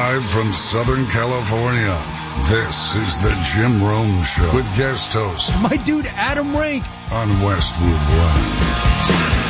Live from Southern California, this is the Jim Rome Show with guest host, my dude Adam Rank, on Westwood One.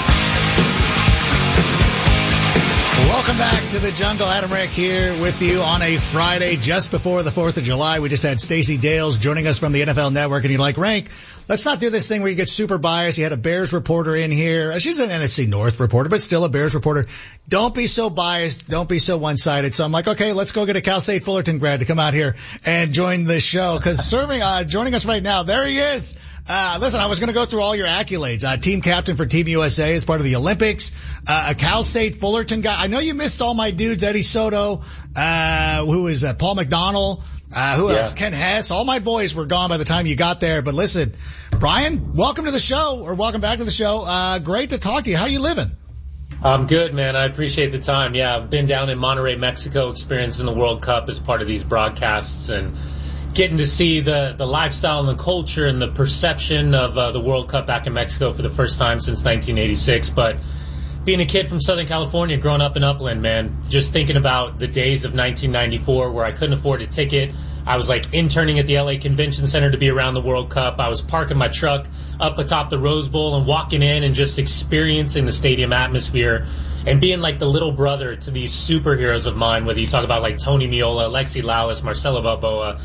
Welcome back to the Jungle. Adam Rank here with you on a Friday just before the 4th of July. We just had Stacey Dales joining us from the NFL Network, and you're like, Rank, let's not do this thing where you get super biased. You had a Bears reporter in here. She's an NFC North reporter, but still a Bears reporter. Don't be so biased. Don't be so one-sided. So I'm like, okay, let's go get a Cal State Fullerton grad to come out here and join this show. Cause joining us right now, there he is. Listen, I was going to go through all your accolades. Team captain for Team USA as part of the Olympics. A Cal State Fullerton guy. I know you missed all my dudes, Eddie Soto, who is Paul McDonald, who else? Ken Hess. All my boys were gone by the time you got there. But listen, Brian, welcome to the show, or welcome back to the show. Great to talk to you. How you living? I'm good, man. I appreciate the time. Yeah, I've been down in Monterrey, Mexico, experiencing the World Cup as part of these broadcasts, and getting to see the lifestyle and the culture and the perception of the World Cup back in Mexico for the first time since 1986. But being a kid from Southern California, growing up in Upland, man, just thinking about the days of 1994 where I couldn't afford a ticket. I was like interning at the LA Convention Center to be around the World Cup. I was parking my truck up atop the Rose Bowl and walking in and just experiencing the stadium atmosphere and being like the little brother to these superheroes of mine, whether you talk about like Tony Meola, Alexi Lalas, Marcelo Balboa.